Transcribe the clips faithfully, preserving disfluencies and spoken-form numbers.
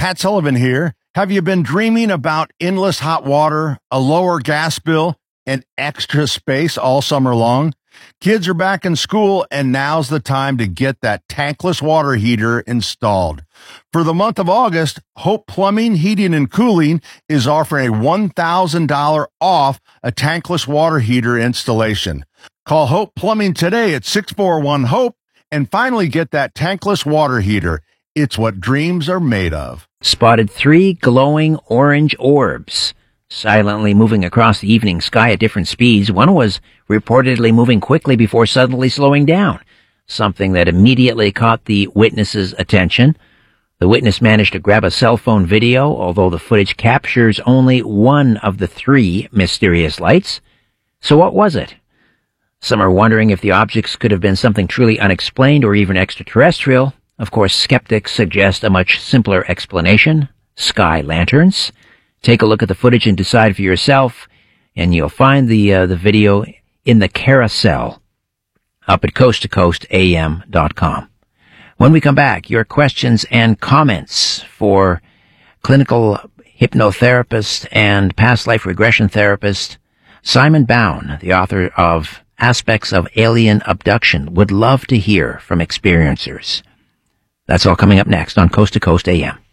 Pat Sullivan here. Have you been dreaming about endless hot water, a lower gas bill, and extra space all summer long? Kids are back in school, and now's the time to get that tankless water heater installed. For the month of August, Hope Plumbing, Heating, and Cooling is offering a one thousand dollars off a tankless water heater installation. Call Hope Plumbing today at six four one HOPE and finally get that tankless water heater. It's what dreams are made of. Spotted three glowing orange orbs silently moving across the evening sky at different speeds. One was reportedly moving quickly before suddenly slowing down, something that immediately caught the witness's attention. The witness managed to grab a cell phone video, although the footage captures only one of the three mysterious lights. So what was it? Some are wondering if the objects could have been something truly unexplained or even extraterrestrial. Of course, skeptics suggest a much simpler explanation: sky lanterns. Take a look at the footage and decide for yourself, and you'll find the uh, the video in the carousel up at coast to coast A M dot com. When we come back, your questions and comments for clinical hypnotherapist and past life regression therapist Simon Bown, the author of Aspects of Alien Abduction, would love to hear from experiencers. That's all coming up next on Coast to Coast A M.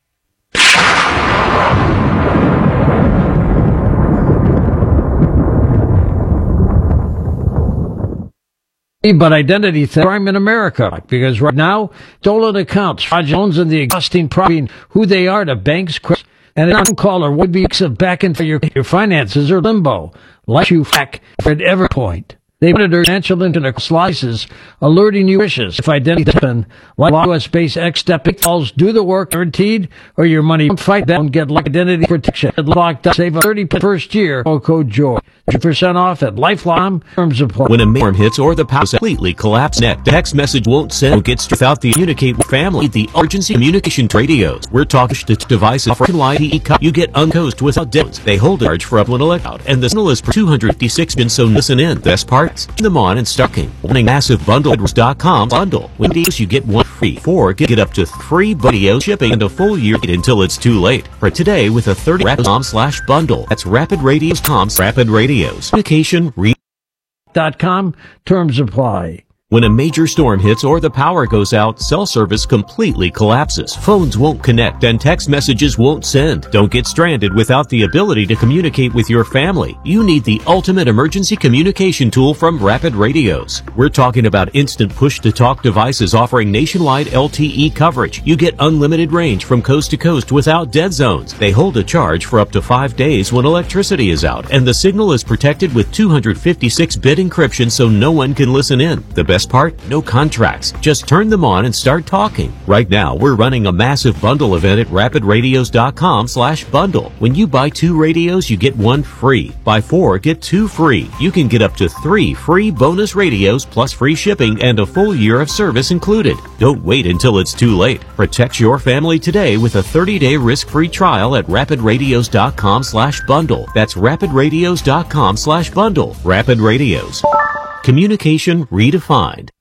But identity theft crime in America, because right now, stolen accounts, fraudulence, and the exhausting problem who they are to banks, and an caller would be back into your, your finances or limbo, like you back at every point. They monitor financial internet slices, alerting you wishes if identity happen, like U S-based X-Step calls, do the work guaranteed, or your money won't fight down, get like identity protection. Locked up, save a thirty percent first year, code JOY. thirty percent off at Lifeline, terms apply. When a storm hits or the power completely collapse, net text message won't send or gets without the communicate with family, the emergency communication radios. We're talking to devices offering L T E. You get uncoast without deads. They hold a charge for up when elected, and the signal is for two hundred fifty-six bins, so listen in. Best part, turn them on and stocking. Winning massive bundle dot com bundle. When you get one free, four get up to three video shipping and a full year until it's too late. For today with a thirty rapid com slash bundle. That's rapid radios com rapid radios. Communication re dot com terms apply. When a major storm hits or the power goes out, cell service completely collapses. Phones won't connect and text messages won't send. Don't get stranded without the ability to communicate with your family. You need the ultimate emergency communication tool from Rapid Radios. We're talking about instant push-to-talk devices offering nationwide L T E coverage. You get unlimited range from coast to coast without dead zones. They hold a charge for up to five days when electricity is out, and the signal is protected with two hundred fifty-six bit encryption so no one can listen in. The best part? No contracts. Just turn them on and start talking. Right now, we're running a massive bundle event at rapid radios dot com slash bundle. When you buy two radios, you get one free. Buy four, get two free. You can get up to three free bonus radios plus free shipping and a full year of service included. Don't wait until it's too late. Protect your family today with a thirty day risk-free trial at rapid radios dot com slash bundle. That's rapid radios dot com slash bundle. Rapid Radios. Communication redefined.